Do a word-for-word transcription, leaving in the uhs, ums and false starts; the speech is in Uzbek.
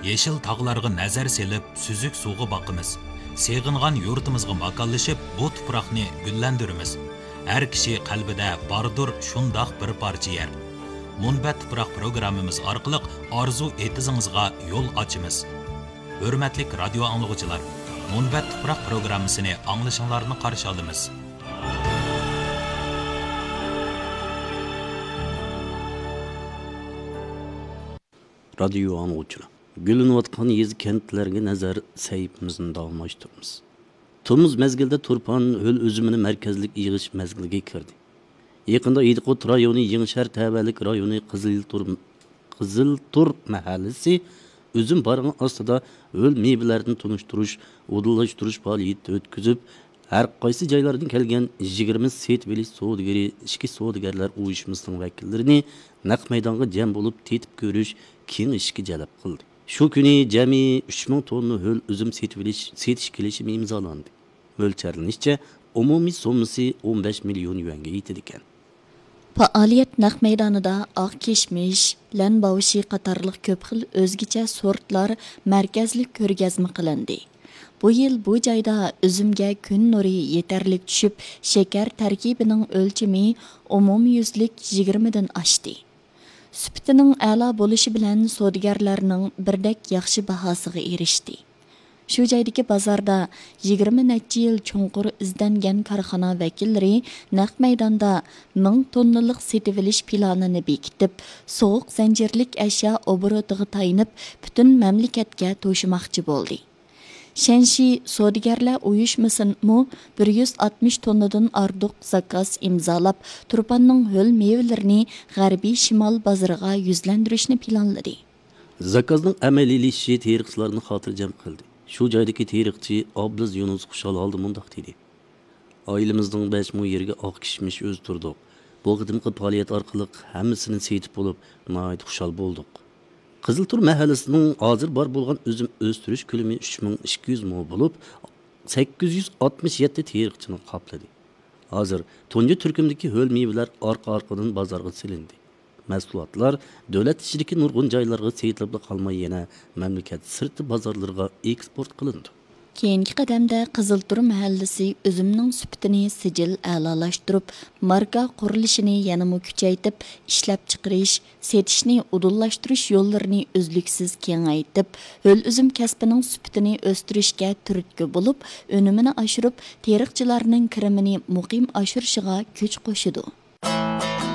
Yeşil tağlarga nazar selip, süzük suğu bakımız. Seğingan yurtumuzga makallaşıp, bu tuproqni güllendirimiz. Her kişi qalbida bardur şundaq bir parça yer. Munbat tuproq programmamiz orqali arzu etizingizga yo'l ochimiz. Hurmatli radio anglag'uchilar, Munbat tuproq programmasini anglashinglarni qarshi olamiz. Radio anglag'uchilar, gülünayotgan yezi kentlarga nazar sayfimizni davomlashtiramiz. Tomuz mezgilde Turpan höl üzümünü merkezlik yığış mezgilge kirdi. Yakında İdikot rayonu Yenişehir Təbəlik rayonu Qızıltur Qızıltur mahallesi üzüm barığı aslında höl meyvelerini tunuşturuş, odullaştırış faaliyeti ötküzüp her qaysı jaylardan kelgen yigirma setveli savdogari, iki savdogarlar uyushmasining vakillerini naq maydonga jam bo'lib tetib ko'rish keng ishga jalb qildi. Şu kuni jami uch ming tonna höl üzüm setvilish setish kelishimi imzolandi. O'lcharilishcha umumiy sommasi o'n besh million yuanga yetadi ekan. Faaliyet naq maydonida oq keshmish, lan bavushi qatorliq ko'p xil o'zgacha sortlar markazli ko'rgazma qilindi. Bu yil bu joyda üzümga kun nuri yetarlik tushib, shakar tarkibining o'lchami umumyuzlik yigirma dan oshdi. Süptining a'lo bo'lishi bilan savdogarlarning birdek yaxshi bahosiga erishdi. Shu joydagi bozorda yigirma necha yil chunqur izdangan korxona vakillari naq maydonda ming tonnalik setib-olish planini bekitib, sovuq zanjirlik ashyo oborotiga tayinib, butun mamlakatga to'shimoqchi bo'ldi. Shenshi savdogarlar uyushmasimi bir yuz oltmish tonnadan ortiq zakaz imzolab, Turpanning höl mevalarini g'arbiy shimol bozoriga yuzlantirishni planladi. Zakazning amaliylashishi teriqchilarni xotirjam qildi. Şu joydagi teriqchi Abduz Yunus Xushal oldi mundaq dedi. Ailemizning besh ming yerga oq kishmish o'stirdik. Bu qadimgi faoliyat orqali hammasini setib bo'lib, nihoyat xushal bo'ldik. Qiziltur mahallasining hozir bor bo'lgan o'zim o'stirish ko'lami uch ming ikki yuz mo bo'lib, sakkiz yuz oltmish yetti teriqchini qopladi. Hozir tunji turkumdagi höl mevalar orqa-orqadan bozorga silindi. Mahsulotlar davlat ichidagi nurg'un joylarga setilib qolmay yana mamlakat sirti bozorlarga eksport qilindi. Keyingi qadamda Qiziltur mahallasi üzümning süptini sijil a'lolashtirib, marka qurilishini yanada kuchaytirib, ishlab chiqarish, setishni udullashtirish yo'llarini uzluksiz kengaytirib, höl üzüm kasbining süptini o'stirishga turtki bo'lib, unumini oshirib, teriqchilarning kirimini muqim oshirishiga kuch qo'shidi.